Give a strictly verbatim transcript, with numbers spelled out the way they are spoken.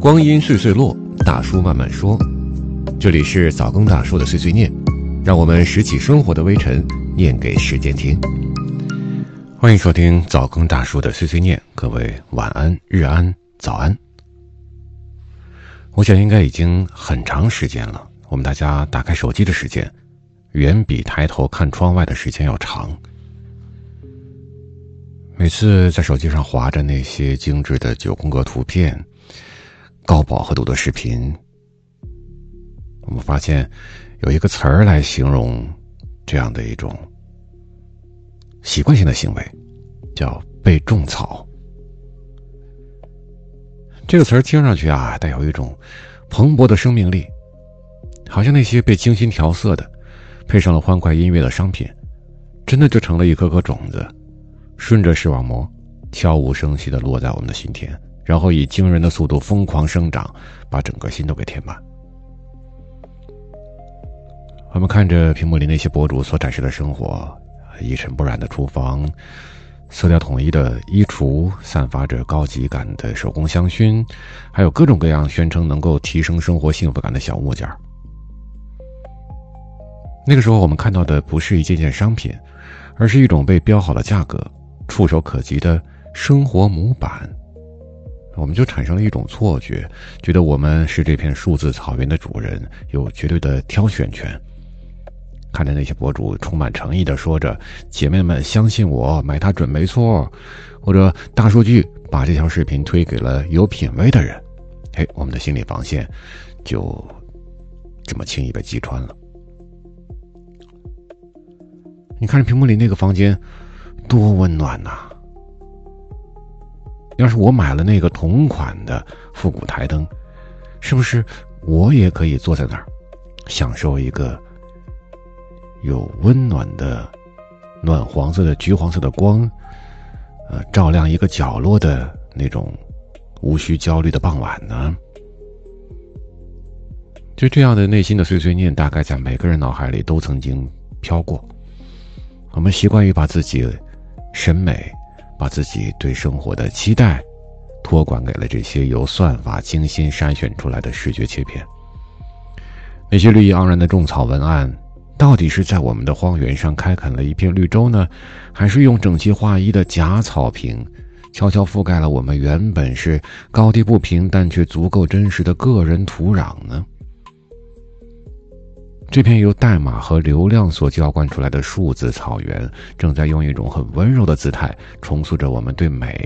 光阴岁岁落，大叔慢慢说。这里是早更大叔的碎碎念，让我们拾起生活的微尘，念给时间听。欢迎收听早更大叔的碎碎念，各位晚安、日安、早安。我想应该已经很长时间了，我们大家打开手机的时间远比抬头看窗外的时间要长。每次在手机上滑着那些精致的九宫格图片、高饱和度的视频，我们发现有一个词儿来形容这样的一种习惯性的行为，叫被种草。这个词儿听上去啊，带有一种蓬勃的生命力，好像那些被精心调色的配上了欢快音乐的商品，真的就成了一颗颗种子，顺着视网膜悄无声息地落在我们的心田，然后以惊人的速度疯狂生长，把整个心都给填满。我们看着屏幕里那些博主所展示的生活，一尘不染的厨房，色调统一的衣橱，散发着高级感的手工香薰，还有各种各样宣称能够提升生活幸福感的小物件。那个时候我们看到的不是一件件商品，而是一种被标好的价格，触手可及的生活模板。我们就产生了一种错觉，觉得我们是这片数字草原的主人，有绝对的挑选权。看着那些博主充满诚意地说着姐妹们相信我，买它准没错，或者大数据把这条视频推给了有品位的人，嘿，我们的心理防线就这么轻易被击穿了。你看着屏幕里那个房间多温暖啊，要是我买了那个同款的复古台灯，是不是我也可以坐在那儿享受一个有温暖的暖黄色的橘黄色的光，呃，照亮一个角落的那种无需焦虑的傍晚呢？就这样的内心的碎碎念，大概在每个人脑海里都曾经飘过。我们习惯于把自己审美，把自己对生活的期待托管给了这些由算法精心筛选出来的视觉切片。那些绿意盎然的种草文案，到底是在我们的荒原上开垦了一片绿洲呢，还是用整齐划一的假草坪悄悄覆盖了我们原本是高低不平但却足够真实的个人土壤呢？这片由代码和流量所浇灌出来的数字草原，正在用一种很温柔的姿态重塑着我们对美